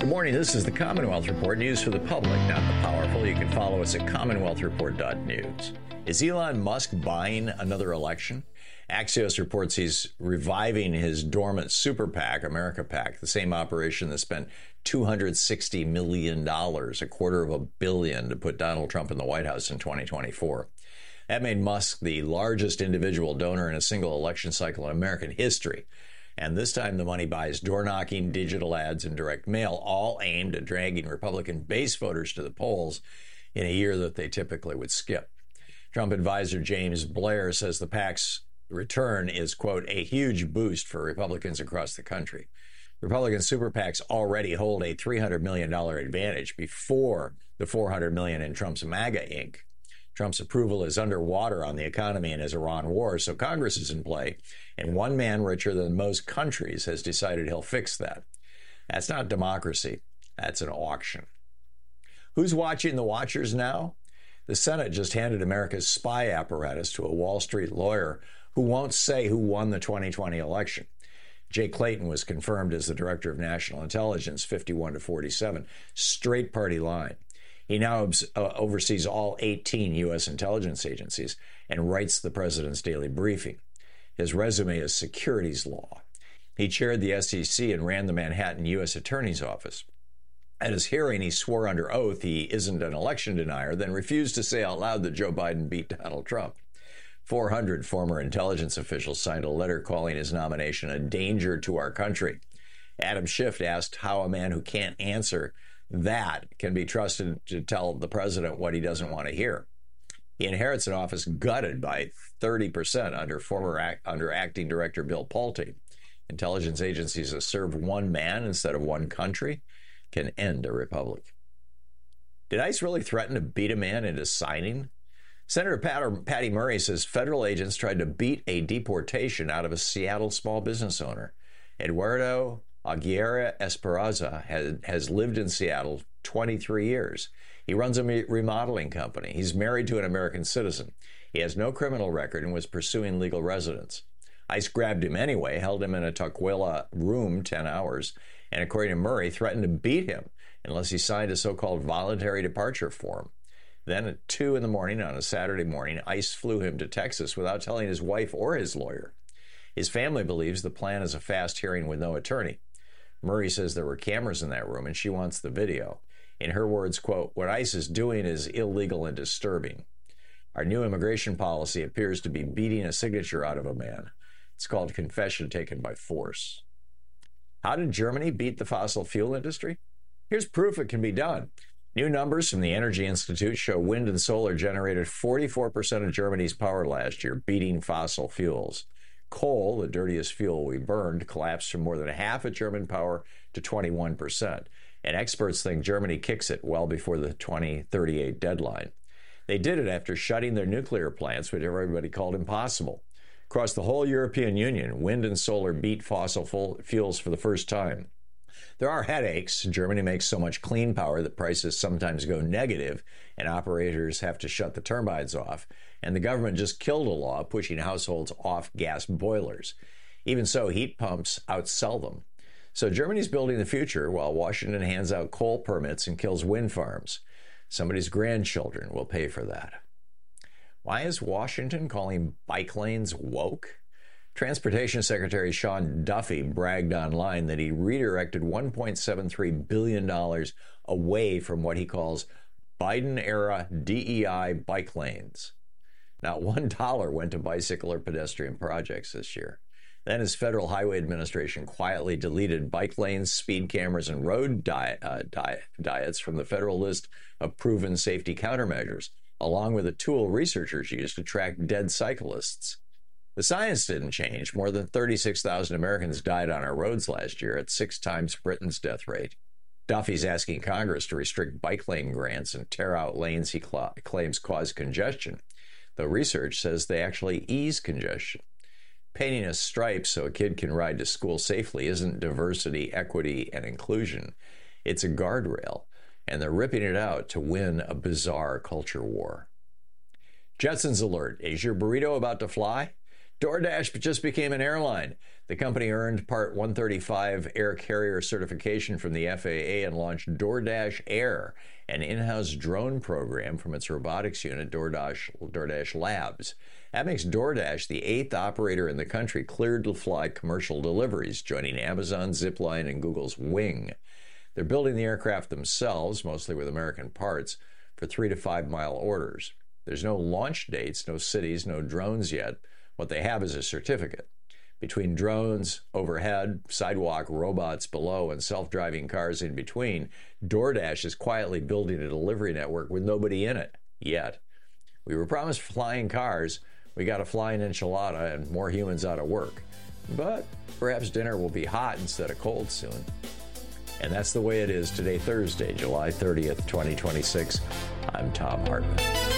Good morning. This is the Commonwealth Report, news for the public, not the powerful. You can follow us at commonwealthreport.news. Is Elon Musk buying another election? Axios reports he's reviving his dormant super PAC, America PAC, the same operation that spent $260 million, $250 million, to put Donald Trump in the White House in 2024. That made Musk the largest individual donor in a single election cycle in American history. And this time the money buys door-knocking, digital ads, and direct mail, all aimed at dragging Republican base voters to the polls in a year that they typically would skip. Trump advisor James Blair says the PAC's return is, quote, a huge boost for Republicans across the country. Republican super PACs already hold a $300 million advantage before the $400 million in Trump's MAGA Inc. Trump's approval is underwater on the economy and his Iran war, so Congress is in play, and one man richer than most countries has decided he'll fix that. That's not democracy. That's an auction. Who's watching the watchers now? The Senate just handed America's spy apparatus to a Wall Street lawyer who won't say who won the 2020 election. Jay Clayton was confirmed as the director of national intelligence, 51-47, straight party line. He now oversees all 18 U.S. intelligence agencies and writes the president's daily briefing. His resume is securities law. He chaired the SEC and ran the Manhattan U.S. Attorney's Office. At his hearing, he swore under oath he isn't an election denier, then refused to say out loud that Joe Biden beat Donald Trump. 400 former intelligence officials signed a letter calling his nomination a danger to our country. Adam Schiff asked how a man who can't answer that can be trusted to tell the president what he doesn't want to hear. He inherits an office gutted by 30% under acting director Bill Pulte. Intelligence agencies that serve one man instead of one country can end a republic. Did ICE really threaten to beat a man into signing? Senator Patty Murray says federal agents tried to beat a deportation out of a Seattle small business owner. Eduardo Aguirre Esperanza has lived in Seattle 23 years. He runs a remodeling company. He's married to an American citizen. He has no criminal record and was pursuing legal residence. ICE grabbed him anyway, held him in a Tukwila room 10 hours, and according to Murray, threatened to beat him unless he signed a so-called voluntary departure form. Then at 2 in the morning on a Saturday morning, ICE flew him to Texas without telling his wife or his lawyer. His family believes the plan is a fast hearing with no attorney. Murray says there were cameras in that room and she wants the video. In her words, quote, what ICE is doing is illegal and disturbing. Our new immigration policy appears to be beating a signature out of a man. It's called confession taken by force. How did Germany beat the fossil fuel industry? Here's proof it can be done. New numbers from the Energy Institute show wind and solar generated 44% of Germany's power last year, beating fossil fuels. Coal, the dirtiest fuel we burned, collapsed from more than half of German power to 21%. And experts think Germany kicks it well before the 2038 deadline. They did it after shutting their nuclear plants, which everybody called impossible. Across the whole European Union, wind and solar beat fossil fuels for the first time. There are headaches. Germany makes so much clean power that prices sometimes go negative and operators have to shut the turbines off. And the government just killed a law pushing households off gas boilers. Even so, heat pumps outsell them. So Germany's building the future while Washington hands out coal permits and kills wind farms. Somebody's grandchildren will pay for that. Why is Washington calling bike lanes woke? Transportation Secretary Sean Duffy bragged online that he redirected $1.73 billion away from what he calls Biden-era DEI bike lanes. Not $1 went to bicycle or pedestrian projects this year. Then his Federal Highway Administration quietly deleted bike lanes, speed cameras, and road diets from the federal list of proven safety countermeasures, along with a tool researchers use to track dead cyclists. The science didn't change. More than 36,000 Americans died on our roads last year at 6 times Britain's death rate. Duffy's asking Congress to restrict bike lane grants and tear out lanes he claims cause congestion, though research says they actually ease congestion. Painting a stripe so a kid can ride to school safely isn't diversity, equity, and inclusion. It's a guardrail, and they're ripping it out to win a bizarre culture war. Jetsons alert. Is your burrito about to fly? DoorDash just became an airline. The company earned Part 135 air carrier certification from the FAA and launched DoorDash Air, an in-house drone program from its robotics unit, DoorDash Labs. That makes DoorDash the 8th operator in the country cleared to fly commercial deliveries, joining Amazon, Zipline, and Google's Wing. They're building the aircraft themselves, mostly with American parts, for 3 to 5 mile orders. There's no launch dates, no cities, no drones yet. What they have is a certificate. Between drones overhead, sidewalk robots below, and self-driving cars in between, DoorDash is quietly building a delivery network with nobody in it yet. We were promised flying cars. We got a flying enchilada and more humans out of work. But perhaps dinner will be hot instead of cold soon. And that's the way it is today, Thursday, July 30th, 2026. I'm Thom Hartmann.